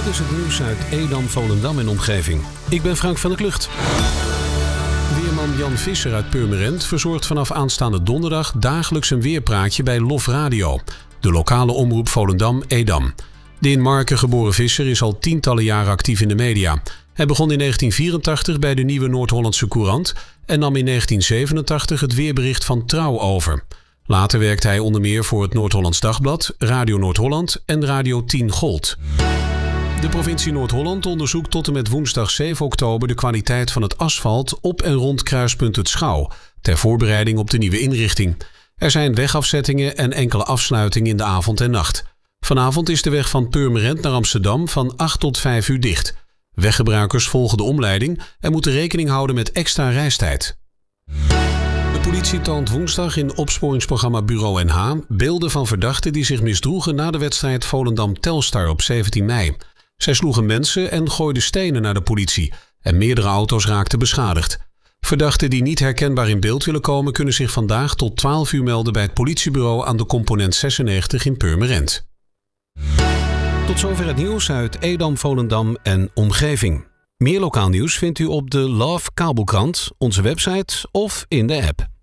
Dit is het nieuws uit Edam, Volendam en omgeving. Ik ben Frank van der Klucht. Weerman Jan Visser uit Purmerend verzorgt vanaf aanstaande donderdag dagelijks een weerpraatje bij LOF Radio, de lokale omroep Volendam-Edam. De in Marken geboren Visser is al tientallen jaren actief in de media. Hij begon in 1984 bij de Nieuwe Noord-Hollandse Courant en nam in 1987 het weerbericht van Trouw over. Later werkte hij onder meer voor het Noord-Hollands Dagblad, Radio Noord-Holland en Radio 10 Gold. De provincie Noord-Holland onderzoekt tot en met woensdag 7 oktober de kwaliteit van het asfalt op en rond kruispunt Het Schouw, ter voorbereiding op de nieuwe inrichting. Er zijn wegafzettingen en enkele afsluitingen in de avond en nacht. Vanavond is de weg van Purmerend naar Amsterdam van 8 tot 5 uur dicht. Weggebruikers volgen de omleiding en moeten rekening houden met extra reistijd. De politie toont woensdag in opsporingsprogramma Bureau NH beelden van verdachten die zich misdroegen na de wedstrijd Volendam-Telstar op 17 mei. Zij sloegen mensen en gooiden stenen naar de politie en meerdere auto's raakten beschadigd. Verdachten die niet herkenbaar in beeld willen komen kunnen zich vandaag tot 12 uur melden bij het politiebureau aan de Component 96 in Purmerend. Tot zover het nieuws uit Edam, Volendam en omgeving. Meer lokaal nieuws vindt u op de Love Kabelkrant, onze website of in de app.